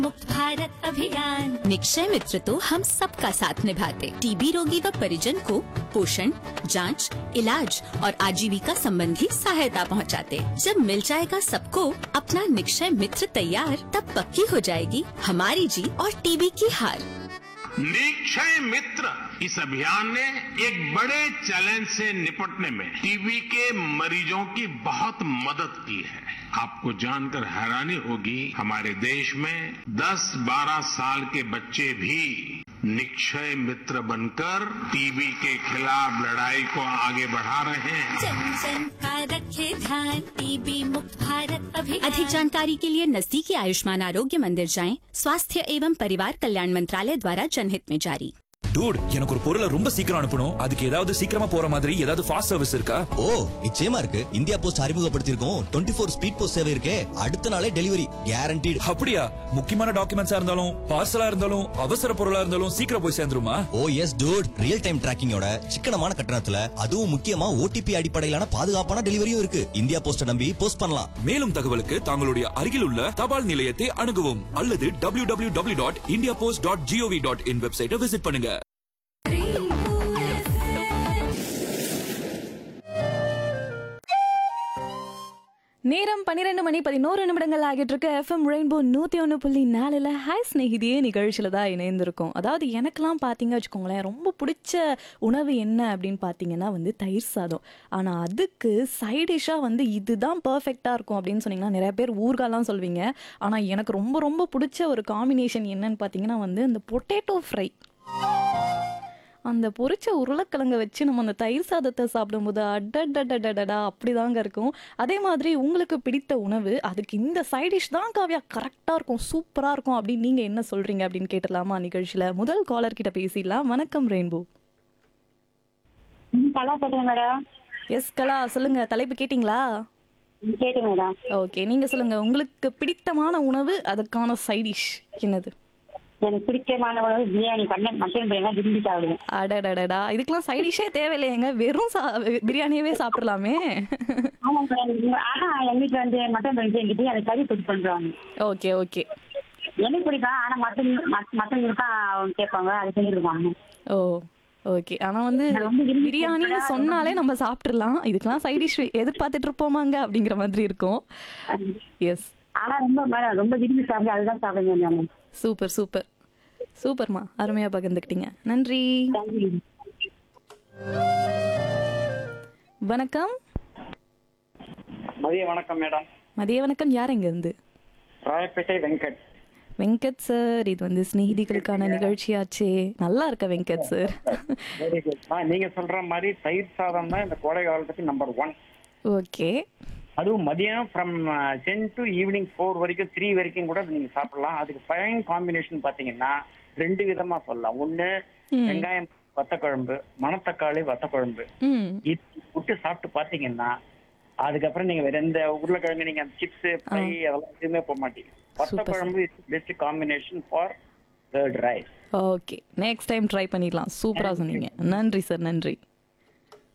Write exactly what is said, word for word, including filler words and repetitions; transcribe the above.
मुक्त भारत अभियान। निक्षय मित्र तो हम सबका साथ निभाते, टीबी रोगी व परिजन को पोषण, जांच, इलाज और आजीविका संबंधी सहायता पहुंचाते। जब मिल जाएगा सबको अपना निक्षय मित्र तैयार, तब पक्की हो जाएगी हमारी जीत और टीबी की हार। निक्षय मित्र इस अभियान ने एक बड़े चैलेंज से निपटने में टीबी के मरीजों की बहुत मदद की है। आपको जानकर हैरानी होगी, हमारे देश में दस बारह साल के बच्चे भी निक्षय मित्र बनकर टीबी के खिलाफ लड़ाई को आगे बढ़ा रहे हैं। जन जन का रखे ध्यान, टीबी मुक्त भारत अभियान। अधिक जानकारी के लिए नजदीकी आयुष्मान आरोग्य मंदिर जाएं। स्वास्थ्य एवं परिवार कल्याण मंत्रालय द्वारा जनहित में जारी। டூட், எனக்கு ஒரு பொருளை ரொம்ப சீக்கிரம் அனுப்பணும். அதுக்கு ஏதாவது சீக்கிரமா போற மாதிரி ஏதாவது ஃபாஸ்ட் சர்வீஸ் இருக்கா? ஓ, நிச்சயமா இருக்கு. India post அறிமுகப்படுத்தியிருக்கோம் twenty four speed post சேவை இருக்கே. அடுத்த நாளே டெலிவரி கேரண்டீடு. அப்படியா? முக்கியமான டாக்குமெண்ட்ஸா இருந்தாலும் பார்சலா இருந்தாலும் அவசர பொருளா இருந்தாலும் சீக்கிரம் போய் சேர்ந்துருமா? ஓ எஸ் டூட், ரியல் டைம் டிராக்கிங்கோட சிக்கனமான கட்டணத்துல அதுவும் முக்கியமா ஓடிபி அடிப்படையிலான பாதுகாப்பான டெலிவரியும் இருக்கு. இந்தியா போஸ்ட் நம்பி போஸ்ட் பண்ணலாம். மேலும் தகவலுக்கு தங்களுடைய அருகில் உள்ள தபால் நிலையத்தை அணுகவும் அல்லது W W W dot India post dot gov dot in வெப்சைட்டை விசிட் பண்ணுங்க. நேரம் பன்னிரெண்டு மணி பதினோரு நிமிடங்கள் ஆகிட்டு இருக்கு. எஃப்எம் ரெயின்போ நூத்தி ஒன்று புள்ளி நாலுல ஹாய் ஸ்நேகிதியே நிகழ்ச்சியில தான் இணைந்திருக்கும். அதாவது எனக்கெல்லாம் பார்த்தீங்க வச்சுக்கோங்களேன், ரொம்ப பிடிச்ச உணவு என்ன அப்படின்னு பார்த்தீங்கன்னா வந்து தயிர் சாதம். ஆனால் அதுக்கு சைடிஷாக வந்து இதுதான் பர்ஃபெக்டாக இருக்கும் அப்படின்னு சொன்னீங்கன்னா நிறைய பேர் ஊர்காலாம் சொல்வீங்க. ஆனால் எனக்கு ரொம்ப ரொம்ப பிடிச்ச ஒரு காம்பினேஷன் என்னன்னு பார்த்தீங்கன்னா வந்து இந்த பொட்டேட்டோ ஃப்ரை. அந்த பொரிச்ச உருளைக்கிழங்க வச்சு நம்ம அந்த தயிர் சாதத்தை சாப்பிடும்போது அடடடடடா அப்படிதாங்க இருக்கும். அதே மாதிரி உங்களுக்கு பிடித்த உணவு, அதுக்கு இந்த சைடிஷ் தான் காவியா கரெக்டாக இருக்கும், சூப்பராக இருக்கும் அப்படின்னு நீங்கள் என்ன சொல்கிறீங்க அப்படின்னு கேட்டுடலாமா நிகழ்ச்சியில்? முதல் காலர் கிட்ட பேசிடலாம். வணக்கம் ரெயின்போ. கலா பேசுறேன் மேடம். எஸ் கலா, சொல்லுங்க. தலைப்பு கேட்டிங்களா? கேட்டேன் மேடம். ஓகே, நீங்கள் சொல்லுங்கள். உங்களுக்கு பிடித்தமான உணவு, அதுக்கான சைடிஷ் என்னது? எனக்கு பிடிச்சமான உணவு பிரியாணி, பண்ண மட்டன் பிரியாணி விரும்பி சாப்பிடுவேன். அடடடடா, இதுக்கெல்லாம் சைடிஷே தேவையில்லையேங்க, வெறும் சா பிரியாணியவே சாப்பிடலாமே. ஆமாம் மேடம். ஆனா எங்க வீட்டுல வந்து மட்டன் பிரியாணி செஞ்சுட்டு அதை கறி போட்டு பண்றாங்க. Okay okay. எனக்கு பிடிக்கும். ஆனா மட்டன் மட்டன் தான் கேட்பாங்க, அதை செஞ்சுருவாங்க. ஓ ஓகே. ஆனால் வந்து பிரியாணின்னு சொன்னாலே நம்ம சாப்பிட்றலாம், இதுக்கெல்லாம் சைடிஷ் எதிர்பார்த்துட்டு இருப்போமாங்க அப்படிங்கிற மாதிரி இருக்கும். எஸ். ஆனா ரொம்ப மேடம் ரொம்ப விரும்பி சாப்பிட்டு அதுதான் சாப்பிடுங்க. சூப்பர் சூப்பர் சூப்பர்மா, அருமையா பகிர்ந்துக்கிட்டீங்க. நன்றி. வணக்கம். மதிய வணக்கம் மேடம். மதிய வணக்கம். யார் எங்க இருந்து? ராயப்பேட்டை வெங்கட். வெங்கட் சார், இது வந்து ஸ்நேகிதிகளுக்கான நிகழ்ச்சியாச்சே. நல்லா இருக்க வெங்கட் சார். Very good. நீங்க சொல்ற மாதிரி தயிர் சாதம் தான் இந்த கோடை காலத்துக்கு நம்பர் ஒன். ஓகே. அதுவும் மதியம் from ten to evening four வரைக்கும் த்ரீ வரைக்கும் கூட நீங்க சாப்பிடலாம். அதுக்கு ஃபைன் காம்பினேஷன் பாத்தீங்கன்னா ரெண்டு விதமா சொல்லலாம். ஒண்ணு வெங்காயம் வத்த குழம்பு, மணத்தக்காளி வத்த குழம்பு, இது விட்டு சாப்பிட்டு பாத்தீங்கன்னா அதுக்கப்புறம் நீங்க வேற எந்த உருளைக்கிழங்கு நீங்க சிப்ஸ் ஃப்ரை அதெல்லாம் எதுவுமே போக மாட்டீங்க. வத்த குழம்பு is best combination for curd rice. Okay, next time try பண்ணிடலாம். சூப்பரா சொன்னீங்க. நன்றி சார், நன்றி.